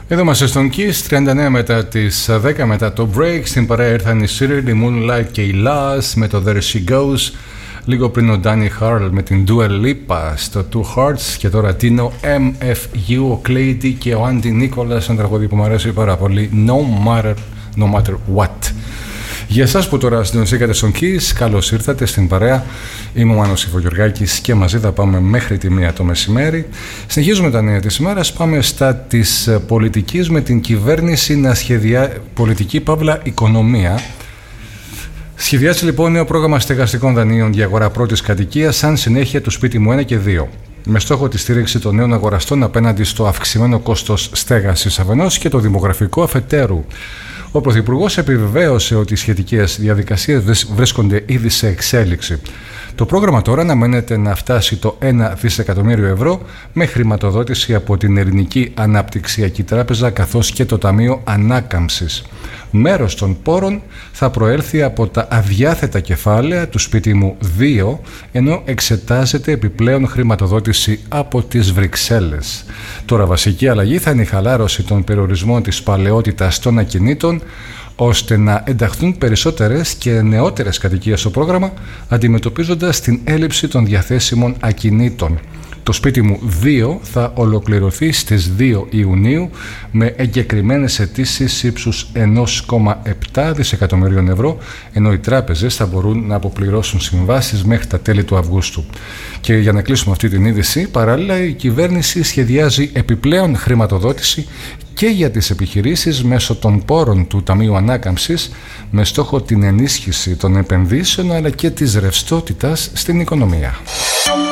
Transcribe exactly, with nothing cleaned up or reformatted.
Εδώ είμαστε στον Kiss, τριάντα εννέα μετά τις δέκα, μετά το break. Στην παρέα ήρθαν η Cyril, η Moonlight και η Laz με το There She Goes. Λίγο πριν ο Danny Harl με την Dua Lipa στο Two Hearts. Και τώρα Tino εμ εφ γιου, ο Clady και ο Andy Nicholas, ένα τραγούδι που μου αρέσει πάρα πολύ, No Matter, no matter What. Για εσάς που τώρα συντονιστήκατε στον Kiss, καλώς ήρθατε στην παρέα. Είμαι ο Μάνος Ιφογεωργάκης και μαζί θα πάμε μέχρι τη μία το μεσημέρι. Συνεχίζουμε τα νέα της ημέρας. Πάμε στα της πολιτικής, με την κυβέρνηση να σχεδιά... πολιτική παύλα οικονομία. Σχεδιάζει λοιπόν νέο πρόγραμμα στεγαστικών δανείων για αγορά πρώτης κατοικίας, σαν συνέχεια του σπίτι μου ένα και δύο. Με στόχο τη στήριξη των νέων αγοραστών απέναντι στο αυξημένο κόστος στέγασης αφενός και το δημογραφικό αφετέρου. Ο Πρωθυπουργός επιβεβαίωσε ότι οι σχετικές διαδικασίες βρίσκονται ήδη σε εξέλιξη. Το πρόγραμμα τώρα αναμένεται να φτάσει το ένα δισεκατομμύριο ευρώ με χρηματοδότηση από την Ελληνική Αναπτυξιακή Τράπεζα καθώς και το Ταμείο Ανάκαμψης. Μέρος των πόρων θα προέλθει από τα αδιάθετα κεφάλαια του σπίτι μου δύο, ενώ εξετάζεται επιπλέον χρηματοδότηση από τις Βρυξέλλες. Τώρα βασική αλλαγή θα είναι η χαλάρωση των περιορισμών της παλαιότητας των ακινήτων, ώστε να ενταχθούν περισσότερες και νεότερες κατοικίες στο πρόγραμμα, αντιμετωπίζοντας την έλλειψη των διαθέσιμων ακινήτων. Το σπίτι μου δύο θα ολοκληρωθεί στις δύο Ιουνίου με εγκεκριμένες αιτήσεις ύψους ένα κόμμα επτά δισεκατομμυρίων ευρώ, ενώ οι τράπεζες θα μπορούν να αποπληρώσουν συμβάσεις μέχρι τα τέλη του Αυγούστου. Και για να κλείσουμε αυτή την είδηση, παράλληλα η κυβέρνηση σχεδιάζει επιπλέον χρηματοδότηση και για τις επιχειρήσεις μέσω των πόρων του Ταμείου Ανάκαμψης, με στόχο την ενίσχυση των επενδύσεων αλλά και της ρευστότητας στην οικονομία.